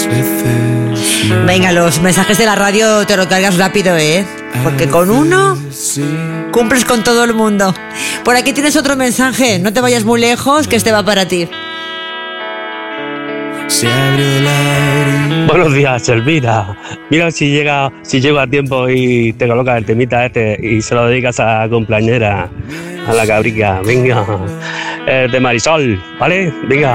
Venga, los mensajes de la radio te lo cargas rápido, porque con uno cumples con todo el mundo. Por aquí tienes otro mensaje, no te vayas muy lejos, que este va para ti. Buenos días, Elvira. Mira si llego a tiempo y te colocas el temita y se lo dedicas a la compañera, a la cabrica. Venga, de Marisol, ¿vale? Venga.